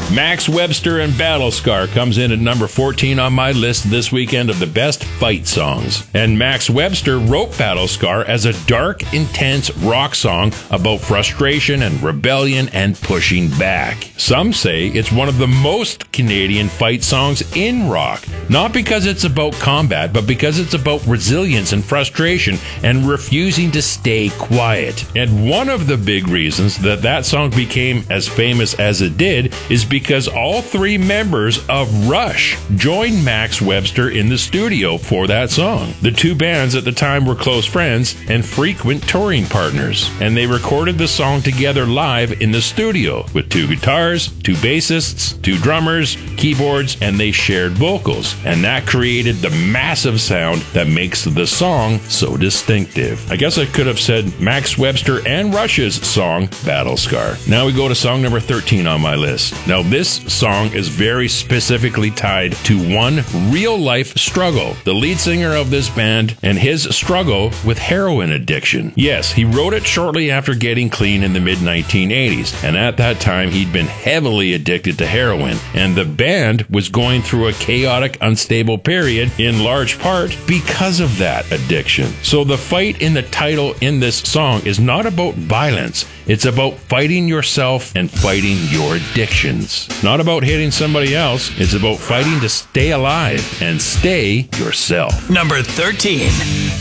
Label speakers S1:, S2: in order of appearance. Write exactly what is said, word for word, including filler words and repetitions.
S1: Max Webster and Battle Scar comes in at number fourteen on my list this weekend of the best fight songs. And Max Webster wrote Battle Scar as a dark, intense rock song about frustration and rebellion and pushing back. Some say it's one of the most Canadian fight songs in rock, not because it's about combat, but because it's about resilience and frustration and refusing to stay quiet. And one of the big reasons that that song became as famous as it did is because all three members of Rush joined Max Webster in the studio for that song. The two bands at the time were close friends and frequent touring partners, and they recorded the song together live in the studio with two guitars, two bassists, two drummers, keyboards, and they shared vocals. And that created the massive sound that makes the song so distinctive. I guess I could have said Max Webster and Rush's song, Battle Scar. Now we go to song number thirteen on my list. Now this song is very specifically tied to one real-life struggle. The lead singer of this band and his struggle with heroin addiction. Yes, he wrote it shortly after getting clean in the mid nineteen eighties, and at that time he'd been heavily addicted to heroin, and the band was going through a chaotic, unstable period in large part because of that addiction. So the fight in the title in this song is not about violence. It's about fighting yourself and fighting your addictions. Not about hitting somebody else. It's about fighting to stay alive and stay yourself.
S2: Number thirteen.